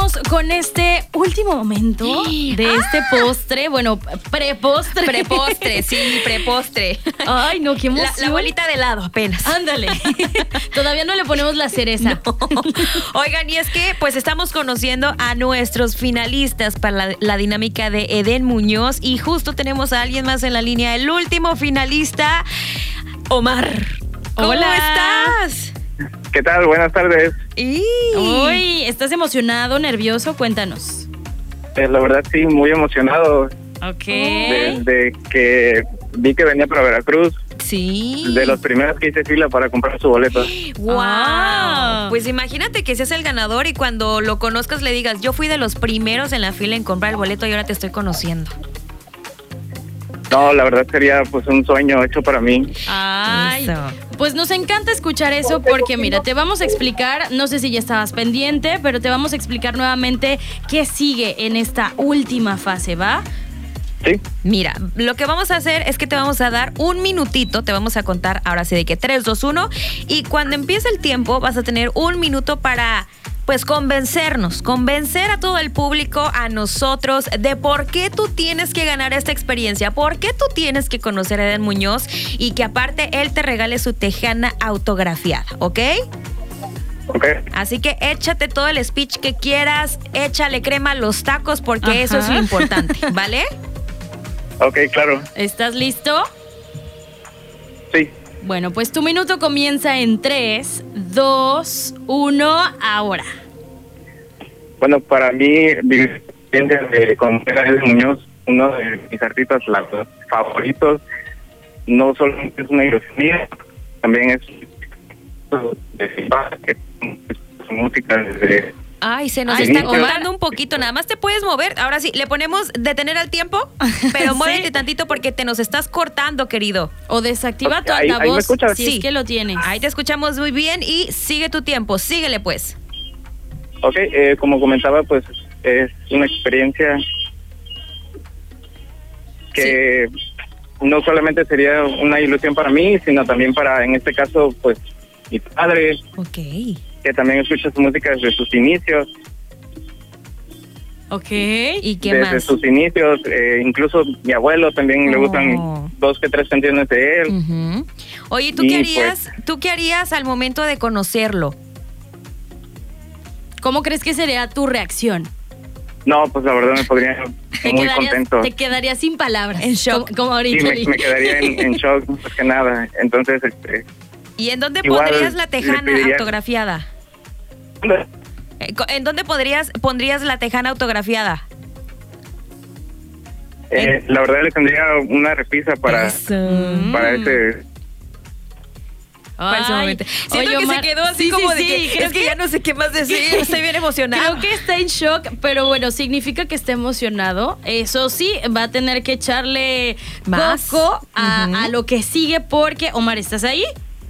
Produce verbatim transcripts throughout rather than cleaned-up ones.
vamos con este último momento de ah. este postre. Bueno, prepostre. Prepostre, sí, prepostre. Ay, no, qué emoción. La, la bolita de helado apenas. Ándale. Todavía no le ponemos la cereza. No. Oigan, y es que pues estamos conociendo a nuestros finalistas para la, la dinámica de Edén Muñoz y justo tenemos a alguien más en la línea. El último finalista, Omar. ¿Cómo Hola. estás? ¿Qué tal? Buenas tardes. Y... Uy, ¿estás emocionado, nervioso? Cuéntanos. Eh, la verdad sí, muy emocionado. Ok. Desde que vi que venía para Veracruz, Sí. de los primeros que hice fila para comprar su boleto. ¡Wow! Ah. Pues imagínate que seas el ganador y cuando lo conozcas le digas, yo fui de los primeros en la fila en comprar el boleto y ahora te estoy conociendo. No, la verdad sería pues un sueño hecho para mí. Ay, Eso. pues nos encanta escuchar eso porque mira, te vamos a explicar, no sé si ya estabas pendiente, pero te vamos a explicar nuevamente qué sigue en esta última fase, ¿va? Sí, Mira, lo que vamos a hacer es que te vamos a dar un minutito, te vamos a contar ahora sí de que tres, dos, uno y cuando empiece el tiempo vas a tener un minuto para... pues convencernos, convencer a todo el público, a nosotros, de por qué tú tienes que ganar esta experiencia, por qué tú tienes que conocer a Edén Muñoz y que aparte él te regale su tejana autografiada, ¿ok? ok. Así que échate todo el speech que quieras, échale crema a los tacos porque Ajá. eso es lo importante, ¿vale? Ok, claro. ¿Estás listo? Sí. Bueno, pues tu minuto comienza en tres, dos, uno, ahora. Bueno, para mí, vivir de conocer a Edén Muñoz, uno de mis artistas la- favoritos, no solo es una ilusión mía, también es de su música desde... Ay, se nos Ay, está Omar. cortando un poquito, nada más te puedes mover. Ahora sí, le ponemos detener al tiempo, pero Sí. muévete tantito porque te nos estás cortando, querido. O desactiva Ok, tu ahí- ahí me altavoz escuchas. si Sí. es que lo tienes. Ahí te escuchamos muy bien y sigue tu tiempo, síguele pues. Ok, eh, como comentaba, pues es una experiencia que no solamente sería una ilusión para mí, sino también para, en este caso, pues mi padre, Ok. que también escucha su música desde sus inicios, Ok. ¿Y qué desde más? sus inicios, eh, incluso mi abuelo también le Oh. gustan dos que tres canciones de él. Ujú. Oye, ¿tú Y, qué harías? ¿Tú qué harías al momento de conocerlo? ¿Cómo crees que sería tu reacción? No, pues la verdad me podría Te muy quedarías, contento. te quedarías sin palabras. En shock. Como, como Sí, ahorita. me, me quedaría en, en shock más que nada. Entonces, este, ¿Y en dónde Igual pondrías la le tejana pediría- autografiada? Eh, co- ¿En dónde podrías pondrías la tejana autografiada? eh, la verdad le tendría una repisa para, Eso. para Mm. ese... Para ese Ay, momento. Siento oye, que Omar, se quedó así sí, como sí, de sí, que creo es que, ya no sé qué más decir, estoy bien emocionada. Creo que está en shock, pero bueno, significa que está emocionado. Eso sí, va a tener que echarle Más. coco a, Ujú. a lo que sigue porque, Omar, ¿estás ahí?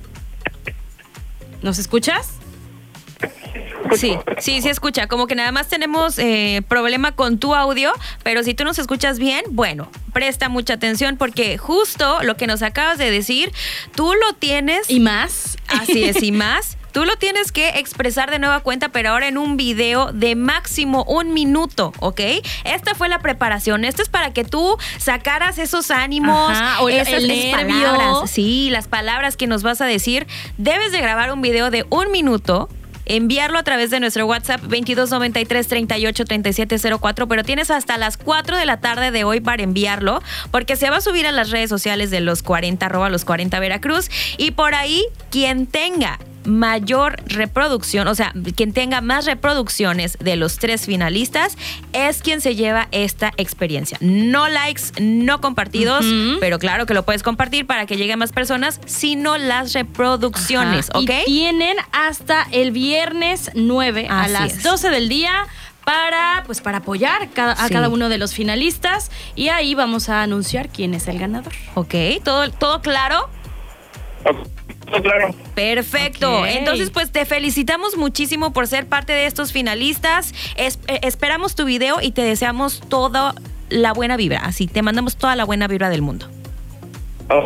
¿Nos escuchas? Sí, sí, sí escucha. Como que nada más tenemos eh, problema con tu audio, pero si tú nos escuchas bien, bueno, presta mucha atención porque justo lo que nos acabas de decir, tú lo tienes, ¿Y más? así es, y más, tú lo tienes que expresar de nueva cuenta, pero ahora en un video de máximo un minuto, ¿ok? Esta fue la preparación, esto es para que tú sacaras esos ánimos, Ajá, o el- esas, el esas nervio. palabras, sí, las palabras que nos vas a decir. Debes de grabar un video de un minuto, enviarlo a través de nuestro WhatsApp veintidós noventa y tres treinta y ocho treinta y siete cero cuatro, pero tienes hasta las cuatro de la tarde de hoy para enviarlo, porque se va a subir a las redes sociales de los cuarenta, arroba los cuarenta Veracruz, y por ahí quien tenga mayor reproducción, o sea, quien tenga más reproducciones de los tres finalistas es quien se lleva esta experiencia. No likes, no compartidos, Ujú. pero claro que lo puedes compartir para que llegue a más personas, sino las reproducciones, Ajá. ¿ok? Y tienen hasta el viernes nueve a Así las es. doce del día para, pues, para apoyar cada- a Sí. cada uno de los finalistas y ahí vamos a anunciar quién es el ganador. Ok, ¿todo, todo claro? Oh, claro. Perfecto. Ok. Entonces, pues te felicitamos muchísimo por ser parte de estos finalistas. Es- eh, esperamos tu video y te deseamos toda la buena vibra. Así, te mandamos toda la buena vibra del mundo. Oh,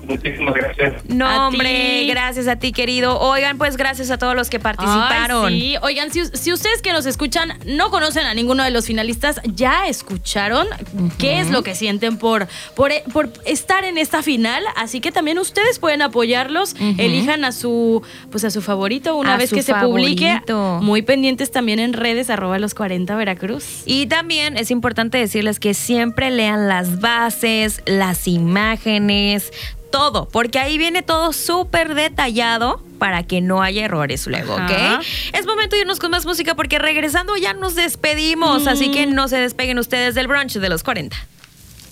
Muchísimas gracias. No, A hombre, ti. gracias a ti, querido. Oigan, pues gracias a todos los que participaron. Ay, sí. Oigan, si, si ustedes que nos escuchan no conocen a ninguno de los finalistas, ya escucharon uh-huh. qué es lo que sienten por, por, por estar en esta final. Así que también ustedes pueden apoyarlos. Uh-huh. Elijan a su, pues a su favorito una a vez que favorito. se publique. Muy pendientes también en redes, arroba los cuarenta Veracruz. Y también es importante decirles que siempre lean las bases, las imágenes, todo, porque ahí viene todo súper detallado para que no haya errores luego, Ajá. ¿ok? Es momento de irnos con más música porque regresando ya nos despedimos, mm. así que no se despeguen ustedes del brunch de los cuarenta.